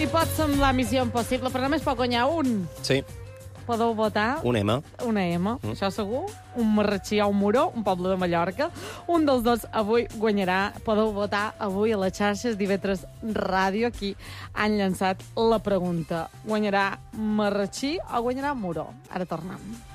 I pot semblar missió impossible, però només pot guanyar un. Sí, Podeu votar... un M. Una M, això segur. Un marratxí o un moró, un poble de Mallorca. Un dels dos avui guanyarà. Podeu votar avui a les xarxes d'IV3 Ràdio. Aquí han llançat la pregunta. Guanyarà marratxí o guanyarà moró? Ara tornem.